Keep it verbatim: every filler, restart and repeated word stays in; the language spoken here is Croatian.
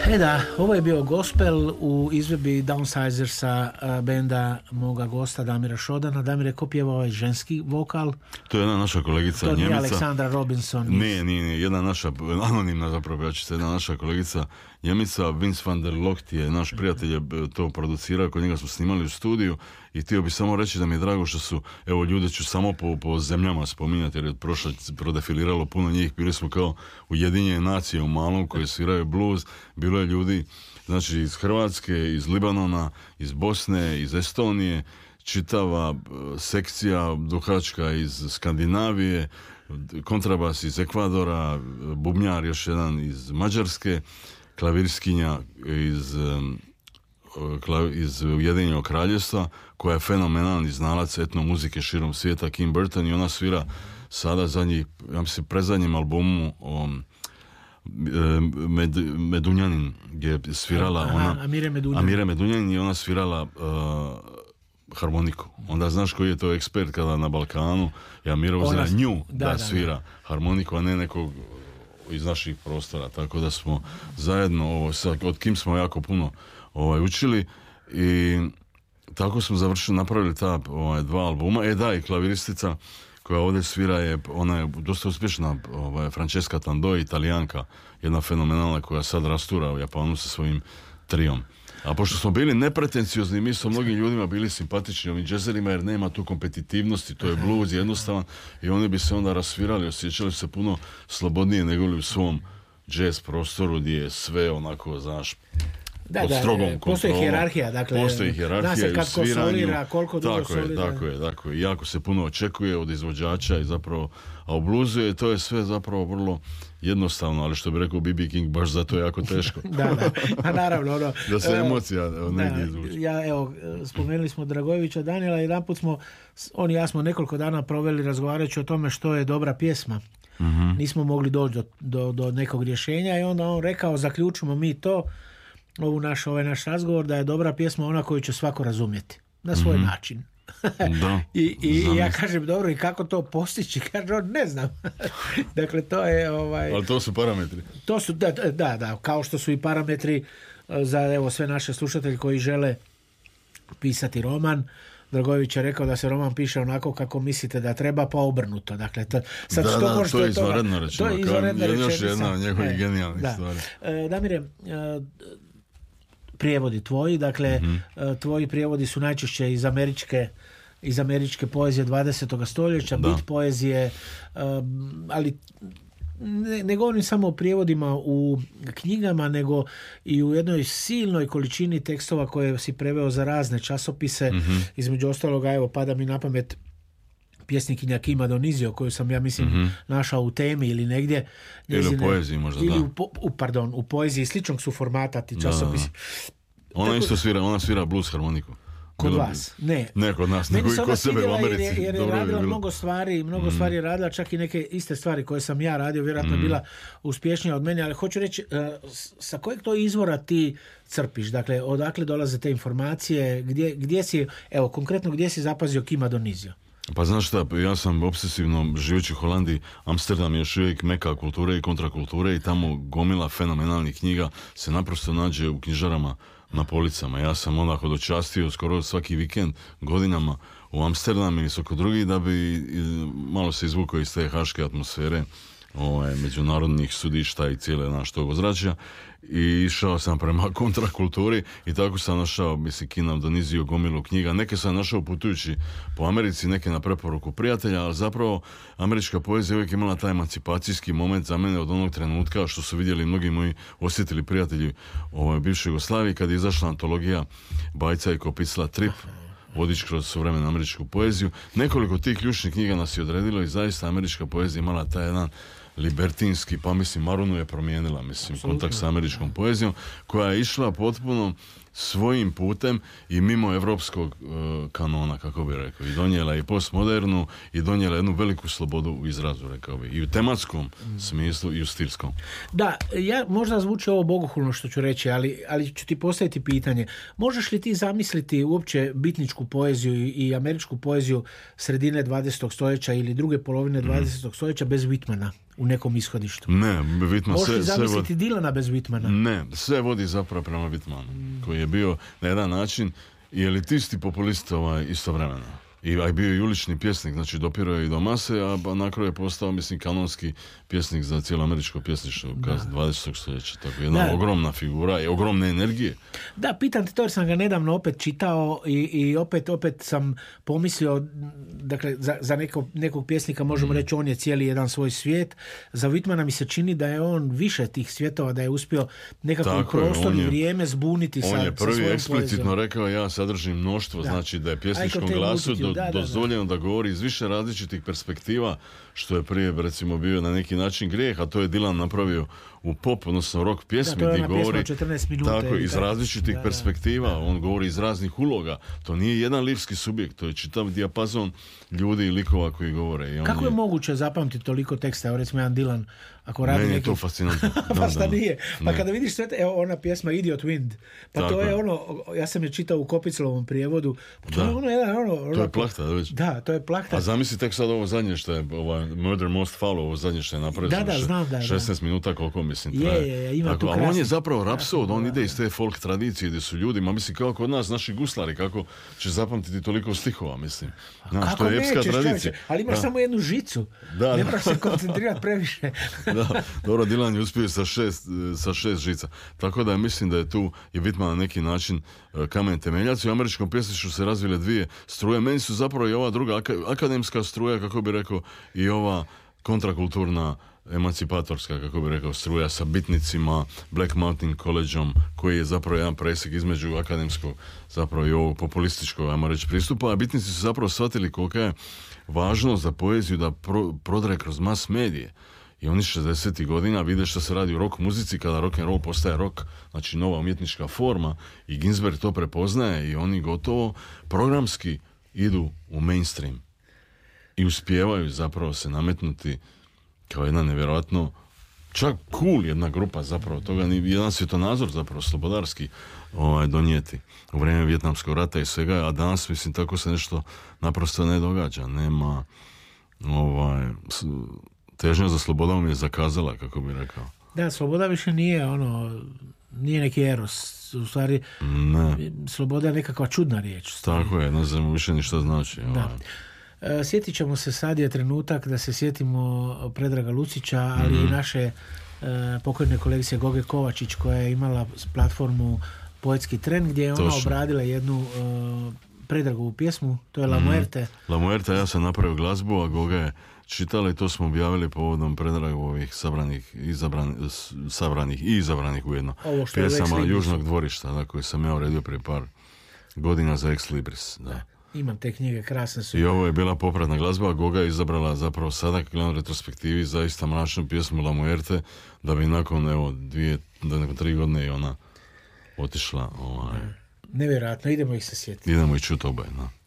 E da, ovo je bio gospel u izvedbi Downsizersa, benda moga gosta Damira Šodana. Damire, ko pjeva ovaj ženski vokal? To je jedna naša kolegica to Njemica. To nije Aleksandra Robinson. Nije, nije, nije. Jedna naša, anonimna zapravo, ja ću se, jedna naša kolegica Njemica, Vince van der Locht je naš prijatelj, je to producirao, kod njega smo snimali u studiju i htio bi samo reći da mi je drago što su, evo, ljude ću samo po, po zemljama spominjati jer je prošlo, prodefiliralo puno njih, bili smo kao Ujedinjene nacije u malom koji sviraju blues, bilo je ljudi, znači iz Hrvatske, iz Libanona, iz Bosne, iz Estonije, čitava sekcija duhačka iz Skandinavije, kontrabas iz Ekvadora, bubnjar još jedan iz Mađarske, klavirskinja iz, iz Ujedinjenog kraljevstva, koja je fenomenalni znalac etno muzike širom svijeta, Kim Burton, i ona svira sada zadnji, ja mislim, prezadnjem albumu o Med, Medunjanin, gdje je svirala Aha, ona Amire Medunjanin. Amire Medunjanin i ona svirala uh, harmoniku. Onda znaš koji je to ekspert kada na Balkanu i Amira uzela Ona, nju da, da, da svira da. harmoniku, a ne nekog iz naših prostora. Tako da smo zajedno, ovo, sad, od Kim smo jako puno ovaj, učili i tako smo završili, napravili ta ovaj, dva albuma. E da, i klaviristica koja ovdje svira je, ona je dosta uspješna, ovaj, Francesca Tandoi, Italijanka, jedna fenomenalna koja sad rastura u Japanu sa svojim trijom. A pošto smo bili nepretenciozni, mi smo mnogim ljudima bili simpatični ovim džezerima jer nema tu kompetitivnosti, to je blues jednostavan i oni bi se onda rasvirali, osjećali se puno slobodnije nego li u svom jazz prostoru gdje je sve onako, znaš, da, pod da, strogom da, kontrolom. Postoji hijerarhija, dakle, postoji hijerarhija zna se kad ko solira, koliko dugo tako solira. Je, tako je, tako je. Jako se puno očekuje od izvođača i zapravo, a u bluzu je to je sve zapravo vrlo jednostavno, ali što bi rekao B B King, baš zato je jako teško. da, da, a naravno, ono, da se emocija negdje da, izvuči. Ja, evo, spomenuli smo Dragojevića Danila i jedanput smo, on i ja smo nekoliko dana proveli razgovarajući o tome što je dobra pjesma. Mm-hmm. Nismo mogli doći do, do, do nekog rješenja i onda on rekao, zaključimo mi to, ovu naš, ovaj naš razgovor, da je dobra pjesma ona koju će svako razumjeti na svoj mm-hmm. način. Da, I, i ja kažem, dobro, i kako to postići? Kaže, on, ne znam. Dakle, to je ovaj... Ali to su parametri. To su, da, da, da, kao što su i parametri za, evo, sve naše slušatelji koji žele pisati roman. Dragojević je rekao da se roman piše onako kako mislite da treba, pa obrnuto. Dakle, to, sad da, što da, možete to je izvanredno rečeno. To je izvanredno rečeno. Još jedna od njegovih e, genijalnih da. stvari. E, Damire, e, prijevodi tvoji, dakle, mm-hmm. tvoji prijevodi su najčešće iz američke iz američke poezije dvadesetog stoljeća, da. bit poezije, um, ali ne, ne govorim samo o prijevodima u knjigama, nego i u jednoj silnoj količini tekstova koje si preveo za razne časopise. Mm-hmm. Između ostaloga, evo, pada mi na pamet pjesnikinja Kima Donizio, koju sam, ja mislim, mm-hmm. našao u Temi ili negdje. Njezine, ili u poeziji možda, ili da. U, u, pardon, u poeziji sličnog su formata ti časopisi. Ona Tako, isto svira, ona svira blues harmoniku. Kod Bilo vas? Ne. Ne kod nas, nego i kod sebe u Americi. Jer, jer je Dobro radila bi mnogo stvari, mnogo mm. stvari je radila, čak i neke iste stvari koje sam ja radio, vjerojatno mm. bila uspješnija od mene, ali hoću reći, uh, sa kojeg to izvora ti crpiš? Dakle, odakle dolaze te informacije, gdje, gdje si, evo, konkretno gdje si zapazio Kima Donizio? Pa znaš šta, ja sam obsesivno živeći u Holandiji, Amsterdam je još uvijek meka kulture i kontrakulture i tamo gomila fenomenalnih knjiga se naprosto nađe u knjižarama na policama. Ja sam onda hodočastio skoro svaki vikend godinama u Amsterdam ili svako drugi da bi malo se izvukao iz te haške atmosfere, ovaj, međunarodnih sudišta i cijele naš tog ozračja i išao sam prema kontrakulturi i tako sam našao, mislim, Kina Donizio gomilu knjiga. Neke sam našao putujući po Americi, neke na preporuku prijatelja, ali zapravo američka poezija uvijek imala taj emancipacijski moment za mene od onog trenutka što su vidjeli mnogi moji osjetili prijatelji ovaj, bivše Jugoslavije kad je izašla antologija Bajca i Kopicla Trip, vodič kroz suvremenu američku poeziju. Nekoliko tih ključnih knjiga nas je odredilo i zaista američka poezija imala taj jedan libertinski, pa mislim Marunu je promijenila, mislim, Absolutno. Kontakt sa američkom poezijom, koja je išla potpuno svojim putem i mimo evropskog uh, kanona, kako bi rekao. I donijela i postmodernu i donijela jednu veliku slobodu u izrazu, rekao bi. I u tematskom mm. smislu i u stilskom. Da, ja možda zvuči ovo bogohulno što ću reći, ali, ali ću ti postaviti pitanje. Možeš li ti zamisliti uopće bitničku poeziju i, i američku poeziju sredine dvadesetog stoljeća ili druge polovine dvadesetog stoljeća bez Whitmana u nekom ishodištu? Ne, Whitman Možeš sve, li zamisliti sve vodi... Dylana bez Whitmana? Ne, sve vodi zapravo prema Whitmanu, mm. koji je bio na jedan način i elitist i populist ovaj, istovremeno. I a bio je ulični pjesnik, znači dopirao je i do mase, a na kraju je postao, mislim, kanonski pjesnik za cijelo američko pjesništvo dvadesetog stoljeća. Tako jedna da. Ogromna figura i ogromne energije. Da, pitam te to jer sam ga nedavno opet čitao i, i opet, opet sam pomislio, dakle, za, za neko, nekog pjesnika možemo mm. reći on je cijeli jedan svoj svijet. Za Whitmana mi se čini da je on više tih svjetova, da je uspio nekako prostor i vrijeme zbuniti sa, on je prvi eksplicitno poezijom. Rekao ja sadržim mnoštvo, da. Znači da je pjesničkom glasu do, da, da, dozvoljeno da. da govori iz više različitih perspektiva, što je prije recimo bio na neki način grijeh, a to je Dylan napravio u pop, odnosno rock pjesmi, da, gdje govori minuta, tako, iz različitih da, perspektiva, da. On govori iz raznih uloga. To nije jedan lirski subjekt, to je čitav dijapazon ljudi i likova koji govore. I on Kako je, je moguće zapamtiti toliko teksta? Evo recimo jedan Dylan, ako radi meni neki... je to fascinantno. Pa šta nije? Pa kada vidiš sve te, evo ona pjesma Idiot Wind, pa tako to je, je ono, ja sam je čitao u Kopiclovom prijevodu, pa to da. je ono jedan, ono... To ono, je plahta, da već. Da, to je plahta. A zamisli tek sad ovo zadnje što je, ovaj Murder Most Foul, ovo zadnje što je napravio. Da, da, znam, da. šesnaest minuta koliko, mislim, je, traje. Je, je, ima tako, tu ali krasni, on je zapravo rapsod, on da, ide iz te folk tradicije gdje su ljudi, ma mislim kao kod nas, naši guslari, kako će zapamtiti toliko stihova, mislim. Znaš, kako to je epska nećeš, tradicija. Čovječe, ali imaš da. samo jednu žicu, da, ne da. moraš se koncentrirati previše. Da, dobro, Dylan je uspio sa šest, sa šest žica. Tako da mislim da je tu je Whitman na neki način kamen temeljac. U američkom pjesništvu se razvile dvije struje. Meni su zapravo i ova druga akademska struja, kako bi rekao, i ova kontrakulturna emancipatorska, kako bi rekao, struja sa bitnicima, Black Mountain Collegeom, koji je zapravo jedan presjek između akademskog zapravo i ovog populističkog, ajmo reći, pristupa, a bitnici su zapravo shvatili kolika je važnost za poeziju da pro, prodre kroz mas medije. I oni šezdesetih godina vide što se radi u rock muzici, kada rock and roll postaje rock, znači nova umjetnička forma, i Ginsberg to prepoznaje i oni gotovo programski idu u mainstream i uspijevaju zapravo se nametnuti kao jedna nevjerojatno čak cool jedna grupa zapravo toga, jedan svjetonazor zapravo slobodarski ovaj, donijeti u vrijeme Vijetnamskog rata i svega, a danas mislim tako se nešto naprosto ne događa, nema ovaj težnja za slobodom je zakazala, kako bi rekao. Da, sloboda više nije ono, nije neki eros. U stvari, ne. Sloboda je nekakva čudna riječ. Tako je, ne znam više ni što znači. Da. E, sjetit ćemo se, sad je trenutak da se sjetimo Predraga Lucića, ali mm-hmm. i naše e, pokojne kolegice Goge Kovačić, koja je imala platformu Poetski tren, gdje je ona Točno. obradila jednu e, Predragovu pjesmu, to je La Muerte. Mm. La Muerte, ja sam napravio glazbu, a Goga je čitala i to smo objavili povodom Predragovih sabranih, izabran, sabranih i izabranih ujedno pjesama Južnog dvorišta, da, koji sam ja uredio prije par godina za Ex Libris. Da. Da. Imam te knjige, krasne su. I ovo je bila popratna glazba, a Goga je izabrala zapravo sada, kad gledam retrospektivi, zaista mračnu pjesmu La Muerte, da bi nakon, evo, dvije, da nakon tri godine i ona otišla. Ovaj. Nevjerojatno, idemo ih se sjetiti. Idemo ih čuti obaj, no.